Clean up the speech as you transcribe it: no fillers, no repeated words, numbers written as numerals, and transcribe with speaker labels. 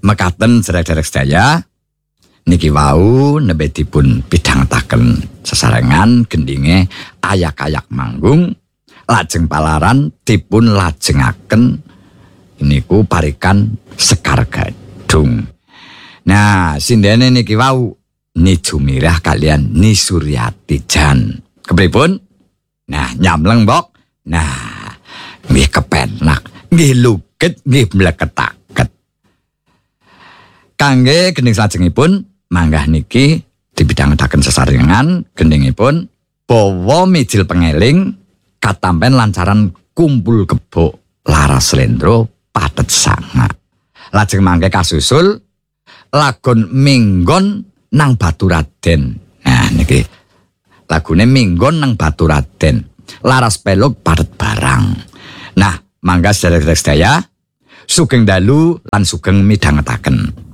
Speaker 1: Mekaten derek-derek sedaya niki wau nembe dipun bidhangetaken sesarengan gendinge ayak-ayak manggung lajeng palaran dipun lajengaken niku parikan Sekar Gadung. Nah, sindene niki wau Ni Jumirah kalian Ni Suryati Jan. Kepripun? Nah, nyamleng mbok. Nah, nggih kepenak, nggih luget, nggih mleketaket. Kangge gending salajengipun manggah niki dibidhangetaken sesarengan gendingipun bawa mijil pengeling katampen lancaran kumpul kebo Laras Slendro padet sanga. Lajeng mangke kasusul lagon Minggon nang Baturaden. Nah niki lagune Minggon nang Baturaden. Laras peluk padet barang. Nah, mangga sedherek sedaya sugeng dalu lan sugeng midhangetaken.